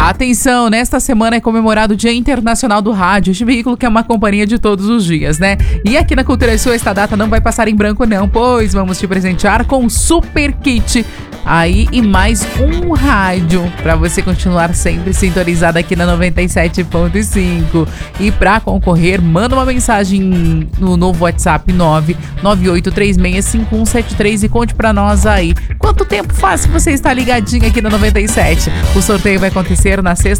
Atenção, nesta semana é comemorado o Dia Internacional do Rádio, este veículo que é uma companhia de todos os dias, né? E aqui na Cultura Sul esta data não vai passar em branco não, pois vamos te presentear com um super kit aí e mais um rádio para você continuar sempre sintonizado aqui na 97.5. E para concorrer, manda uma mensagem no novo WhatsApp 998365173 e conte para nós aí quanto tempo faz que você está ligadinho aqui na 97. O sorteio vai acontecer na sexta